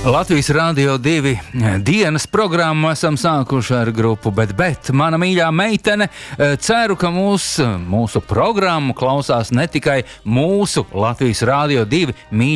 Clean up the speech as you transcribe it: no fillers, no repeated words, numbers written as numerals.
Latvijas Rādio 2 dienas programmu esam sākuši ar grupu Bet, mana mīļā meitene, ceru, ka mūsu programmu klausās ne tikai mūsu Latvijas Rādio 2 mīļā